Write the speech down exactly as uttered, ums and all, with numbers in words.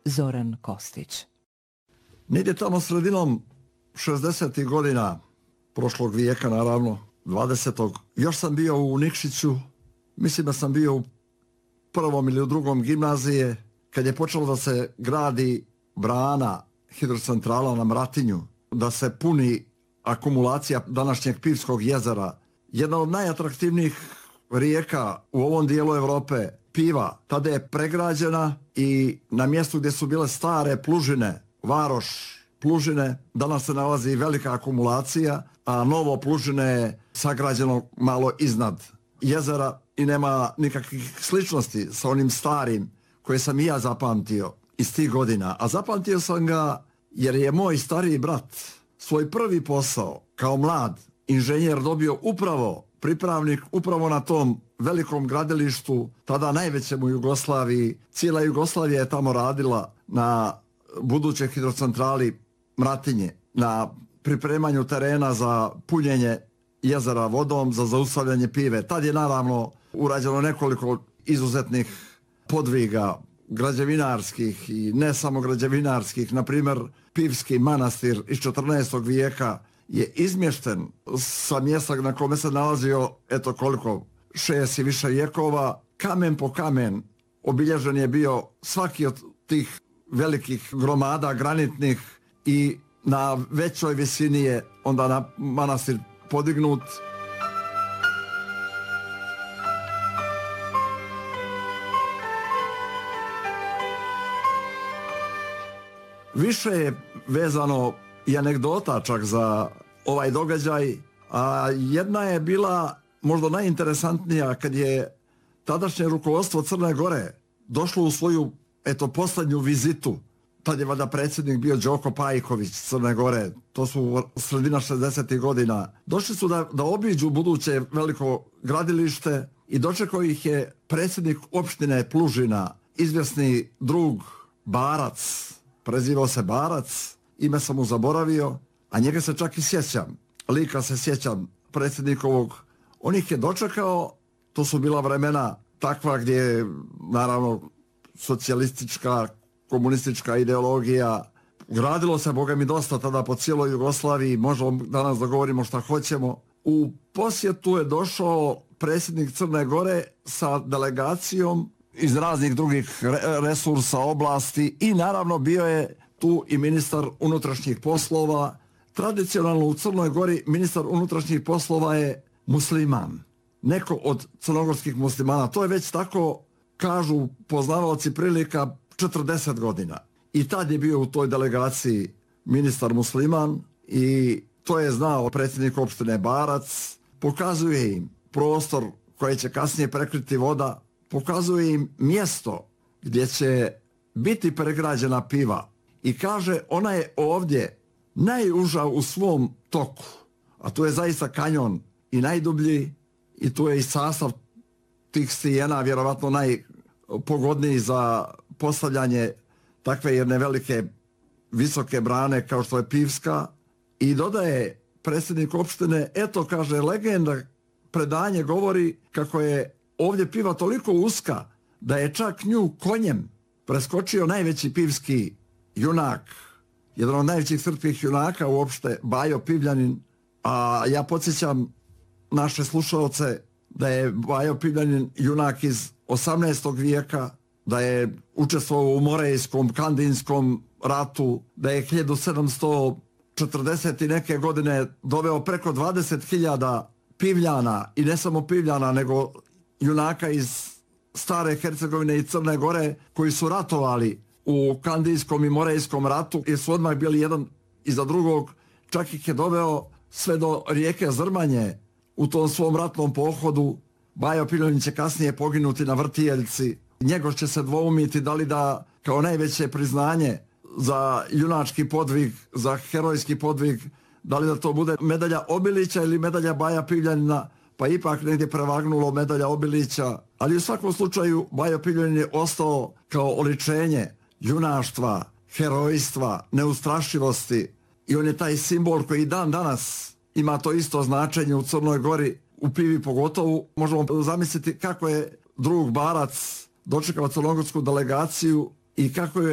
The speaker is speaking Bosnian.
Zoran Kostić. Negdje tamo sredinom šezdesetih godina prošlog vijeka, naravno, dvadesetog Još sam bio u Nikšiću, mislim da sam bio u prvom ili u drugom gimnazije, kad je počelo da se gradi brana hidrocentrala na Mratinju, da se puni akumulacija današnjeg Pivskog jezera. Jedna od najatraktivnijih rijeka u ovom dijelu Evrope, Piva, tada je pregrađena i na mjestu gdje su bile stare Plužine, Varoš Plužine, danas se nalazi velika akumulacija, a novo Plužine je sagrađeno malo iznad jezera i nema nikakvih sličnosti sa onim starim koje sam i ja zapamtio iz tih godina. A zapamtio sam ga jer je moj stariji brat svoj prvi posao kao mlad inženjer dobio upravo, pripravnik upravo na tom velikom gradilištu, tada najvećem u Jugoslaviji. Cijela Jugoslavija je tamo radila na budućoj hidrocentrali Mratinje, na pripremanju terena za punjenje jezera vodom, za zaustavljanje Pive. Tad je naravno urađeno nekoliko izuzetnih podviga građevinarskih i ne samo građevinarskih. Na primjer, Pivski manastir iz četrnaestog vijeka je izmješten sa mjesta na kome se nalazio, eto koliko, šest i više vijekova, kamen po kamen obilježen je bio svaki od tih velikih gromada granitnih i na većoj visini je onda na manastir podignut. Više je vezano i anegdota čak za ovaj događaj, a jedna je bila možda najinteresantnija kad je tadašnje rukovodstvo Crne Gore došlo u svoju eto posljednju vizitu. Tad je vada predsjednik bio Đoko Pajković Crne Gore, to su sredina šezdesetih godina. Došli su da, da obiđu buduće veliko gradilište i dočekao ih je predsjednik opštine Plužina, izvjesni drug Barac, prezivao se Barac, ime sam mu zaboravio, a njega se čak i sjećam, lika se sjećam predsjednikovog. On ih je dočekao, to su bila vremena takva gdje je naravno socijalistička, komunistička ideologija. Gradilo se, boga mi, dosta tada po cijeloj Jugoslaviji, možemo danas da govorimo šta hoćemo. U posjetu je došao predsjednik Crne Gore sa delegacijom iz raznih drugih resursa, oblasti i naravno bio je tu i ministar unutrašnjih poslova. Tradicionalno u Crnoj Gori ministar unutrašnjih poslova je musliman, neko od crnogorskih muslimana. To je već tako, kažu poznavaoci prilika, četrdeset godina. I tad je bio u toj delegaciji ministar musliman i to je znao predsjednik opštine Barac. Pokazuje im prostor koje će kasnije prekriti voda, pokazuje im mjesto gdje će biti pregrađena Piva i kaže ona je ovdje najuža u svom toku, a tu je zaista kanjon i najdublji i tu je i sastav tih stijena vjerovatno najpogodniji za postavljanje takve jedne velike visoke brane kao što je Pivska. I dodaje predsjednik opštine, eto, kaže, legenda, predanje govori kako je ovdje Piva toliko uska da je čak nju konjem preskočio najveći pivski junak, jedan od najvećih srpskih junaka uopšte, Bajo Pivljanin. A ja podsjećam naše slušalce da je Bajo Pivljanin junak iz osamnaestog vijeka, da je učestvovao u Morejskom, Kandinskom ratu, da je hiljadu sedamsto četrdeset i neke godine doveo preko dvadeset hiljada Pivljana, i ne samo Pivljana, nego junaka iz stare Hercegovine i Crne Gore koji su ratovali u Kandijskom i Morejskom ratu i su odmah bili jedan iza drugog. Čak ih je doveo sve do rijeke Zrmanje u tom svom ratnom pohodu. Bajo Pivljanin će kasnije poginuti na Vrtijeljci. Njegov će se dvoumiti da li da kao najveće priznanje za junački podvig, za herojski podvig, da li da to bude medalja Obilića ili medalja Baja Pivljanina, pa ipak negdje prevagnulo medalja Obilića. Ali u svakom slučaju Bajo Pivljanin je ostao kao oličenje junaštva, herojstva, neustrašivosti i on je taj simbol koji dan danas ima to isto značenje u Crnoj Gori, u Pivi pogotovo. Možemo zamisliti kako je drug Barac dočekao crnogorsku delegaciju i kako je